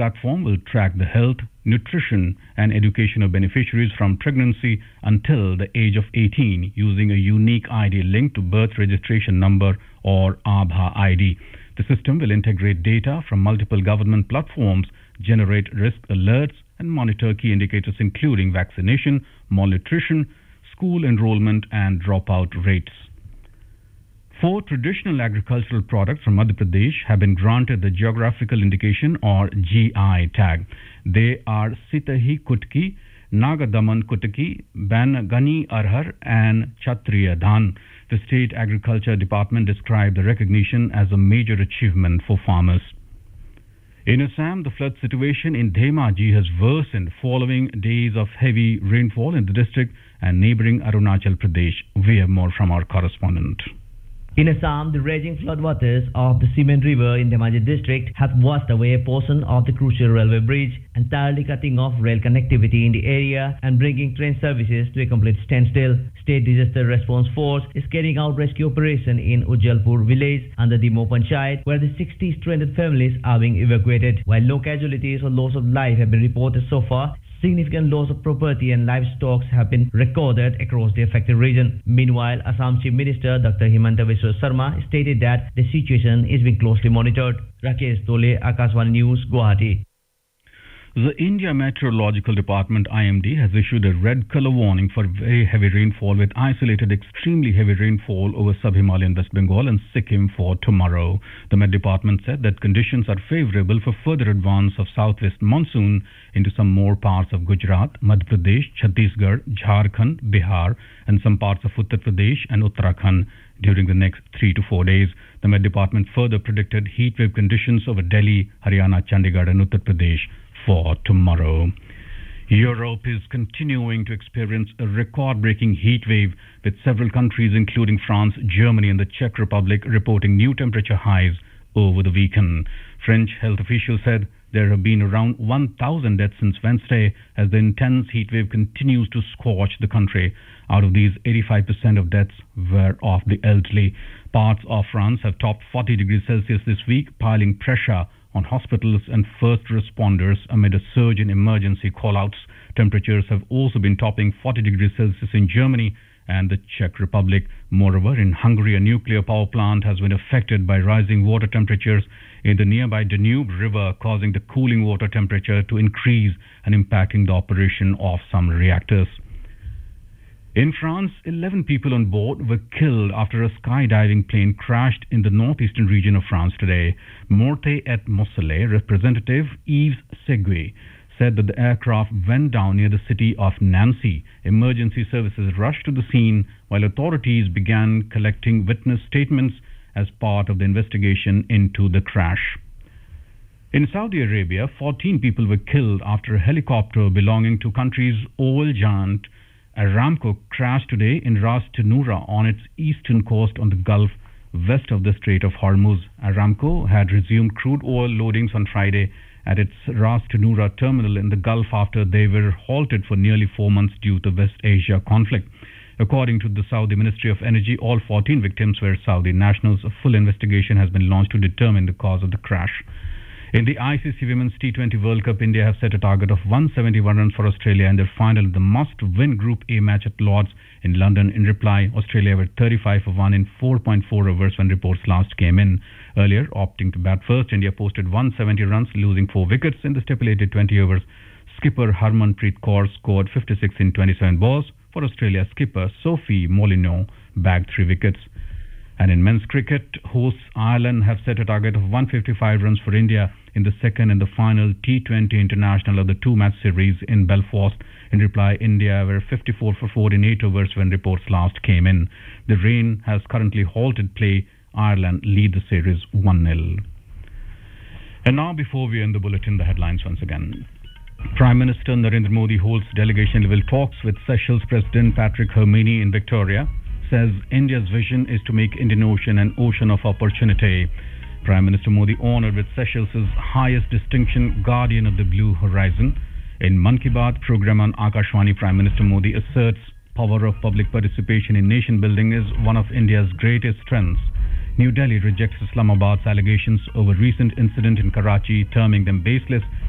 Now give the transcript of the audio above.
platform will track the health, nutrition, and education of beneficiaries from pregnancy until the age of 18 using a unique ID linked to birth registration number or Aadhaar ID. The system will integrate data from multiple government platforms, generate risk alerts, and monitor key indicators including vaccination, malnutrition, school enrollment, and dropout rates. 4 traditional agricultural products from Madhya Pradesh have been granted the geographical indication or GI tag. They are Sitahi Kutki, Nagadaman Kutki, Bangani Arhar, and Kshatriya Dhan. The State Agriculture Department described the recognition as a major achievement for farmers. In Assam, the flood situation in Dhemaji has worsened following days of heavy rainfall in the district and neighboring Arunachal Pradesh. We have more from our correspondent. In Assam, the raging floodwaters of the Cement River in Dhemaji district have washed away a portion of the crucial railway bridge, entirely cutting off rail connectivity in the area and bringing train services to a complete standstill. State Disaster Response Force is carrying out rescue operation in Ujjalpur village under the Mo Panchayat, where the 60 stranded families are being evacuated. While no casualties or loss of life have been reported so far, significant loss of property and livestock have been recorded across the affected region. Meanwhile, Assam Chief Minister Dr. Himanta Biswa Sarma stated that the situation is being closely monitored. Rakesh Tole, Akashvani News, Guwahati. The India Meteorological Department IMD has issued a red color warning for very heavy rainfall with isolated extremely heavy rainfall over sub-Himalayan West Bengal and Sikkim for tomorrow. The Met Department said that conditions are favorable for further advance of southwest monsoon into some more parts of Gujarat, Madhya Pradesh, Chhattisgarh, Jharkhand, Bihar, and some parts of Uttar Pradesh and Uttarakhand during the next 3 to 4 days. The Met Department further predicted heatwave conditions over Delhi, Haryana, Chandigarh, and Uttar Pradesh for tomorrow. Europe is continuing to experience a record-breaking heat wave, with several countries including France, Germany and the Czech Republic reporting new temperature highs over the weekend. French health officials said there have been around 1,000 deaths since Wednesday as the intense heat wave continues to scorch the country. Out of these, 85% of deaths were of the elderly. Parts of France have topped 40 degrees Celsius this week, piling pressure on hospitals and first responders amid a surge in emergency call-outs. Temperatures have also been topping 40 degrees Celsius in Germany and the Czech Republic. Moreover, in Hungary, a nuclear power plant has been affected by rising water temperatures in the nearby Danube River, causing the cooling water temperature to increase and impacting the operation of some reactors. In France, 11 people on board were killed after a skydiving plane crashed in the northeastern region of France today. Morte et Moselle representative Yves Seguin said that the aircraft went down near the city of Nancy. Emergency services rushed to the scene while authorities began collecting witness statements as part of the investigation into the crash. In Saudi Arabia, 14 people were killed after a helicopter belonging to country's oil giant Aramco crashed today in Ras Tanura on its eastern coast on the Gulf west of the Strait of Hormuz. Aramco had resumed crude oil loadings on Friday at its Ras Tanura terminal in the Gulf after they were halted for nearly 4 months due to West Asia conflict. According to the Saudi Ministry of Energy, all 14 victims were Saudi nationals. A full investigation has been launched to determine the cause of the crash. In the ICC Women's T20 World Cup, India have set a target of 171 runs for Australia in their final, the must-win Group A match at Lord's in London. In reply, Australia were 35 for 1 in 4.4 overs when reports last came in. Earlier, opting to bat first, India posted 170 runs, losing 4 wickets in the stipulated 20 overs. Skipper Harmanpreet Kaur scored 56 in 27 balls. For Australia, skipper Sophie Molyneux bagged 3 wickets. And in men's cricket, hosts Ireland have set a target of 155 runs for India in the second and the final T20 international of the 2-match series in Belfast. In reply, India were 54 for 4 in 8 overs when reports last came in. The rain has currently halted play. Ireland lead the series 1-0. And now, before we end the bulletin, the headlines once again. Prime Minister Narendra Modi holds delegation-level talks with Seychelles President Patrick Hermini in Victoria. Says India's vision is to make Indian Ocean an ocean of opportunity. Prime Minister Modi honored with Seychelles' highest distinction, Guardian of the Blue Horizon. In Mann Ki Baat program on Akashvani, Prime Minister Modi asserts power of public participation in nation building is one of India's greatest strengths. New Delhi rejects Islamabad's allegations over recent incident in Karachi, terming them baseless.